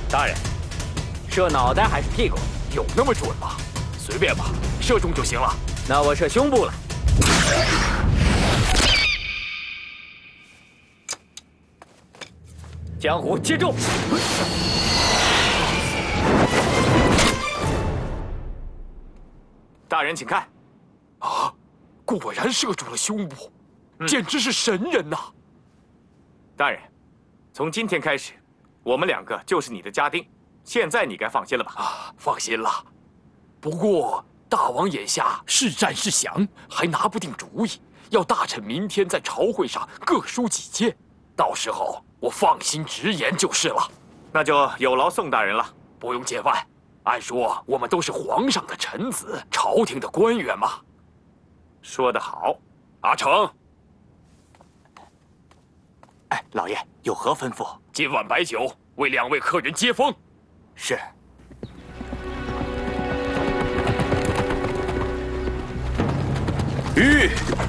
大人，射脑袋还是屁股？ 有那么准吗？随便吧，射中就行了。 那我射胸部了。江湖接中。 大人，请看。啊，果然射中了胸部，简直是神人呐！ 大人，从今天开始，我们2个就是你的家丁。现在你该放心了吧？ 啊，放心了。不过大王眼下是战是降，还拿不定主意。要大臣明天在朝会上各抒己见，到时候我放心直言就是了。 那就有劳宋大人了。 不用见外。按说我们都是皇上的臣子，朝廷的官员嘛。 说得好， 阿成。 哎，老爷有何吩咐？ 今晚摆酒，为2位客人接风。 是。 吁。